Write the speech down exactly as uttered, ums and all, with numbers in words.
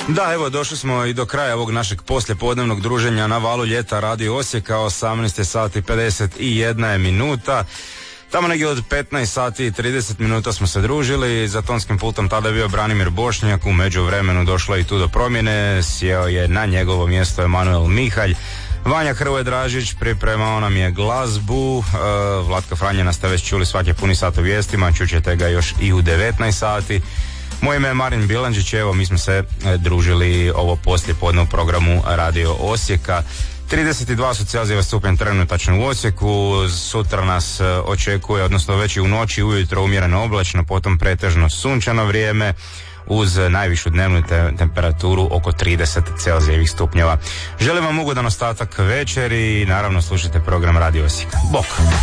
Da, evo, došli smo i do kraja ovog našeg poslijepodnevnog druženja na valu ljeta Radio Osijeka. Osamnaest sati pedeset jedna je minuta. Tamo negdje od petnaest sati i trideset minuta smo se družili. Za tonskim pultom tada je bio Branimir Bošnjak. U međuvremenu došlo je i tu do promjene. Sjeo je na njegovo mjesto Emanuel Mihalj. Vanja Hrvoje Dražić pripremao nam je glazbu. uh, Vlatka Franja ste već čuli svaki puni sat u vijestima. Čućete ga još i u devetnaest sati. Moje ime je Marin Bilandžić. Evo, mi smo se družili ovo poslijepodne u programu Radio Osijeka. trideset dva su Celzijeva stupanj trenutačno u Osijeku. Sutra nas očekuje, odnosno već i u noći, ujutro umjereno oblačno, potom pretežno sunčano vrijeme uz najvišu dnevnu te- temperaturu oko trideset Celzijevih stupnjeva. Želim vam ugodan ostatak večeri i naravno slušajte program Radio Osijeka. Bok!